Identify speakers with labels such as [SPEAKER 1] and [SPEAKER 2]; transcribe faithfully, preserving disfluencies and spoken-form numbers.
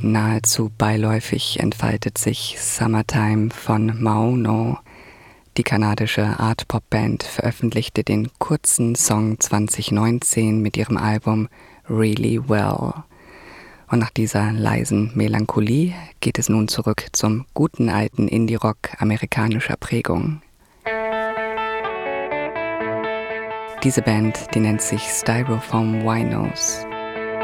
[SPEAKER 1] Nahezu beiläufig entfaltet sich Summertime von Maono. Die kanadische Art-Pop-Band veröffentlichte den kurzen Song zwanzig neunzehn mit ihrem Album Really Well. Und nach dieser leisen Melancholie geht es nun zurück zum guten alten Indie-Rock amerikanischer Prägung. Diese Band, die nennt sich Styrofoam Winos.